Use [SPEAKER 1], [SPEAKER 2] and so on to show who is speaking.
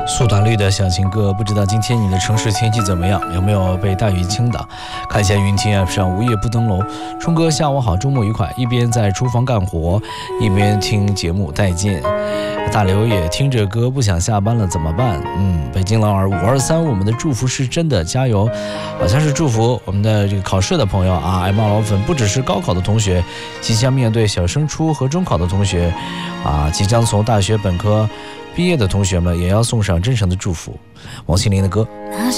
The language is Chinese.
[SPEAKER 1] 苏打绿的小情歌，不知道今天你的城市天气怎么样？有没有被大雨倾倒？看一下云听 App 上无夜不登楼。冲哥下午好，周末愉快。一边在厨房干活，一边听节目，再见。大刘也听着歌，不想下班了怎么办？北京狼儿523，我们的祝福是真的，加油！好像是祝福我们的这个考试的朋友啊，爱猫老粉，不只是高考的同学，即将面对小升初和中考的同学啊，即将从大学本科毕业的同学们也要送上真诚的祝福。王心凌的歌。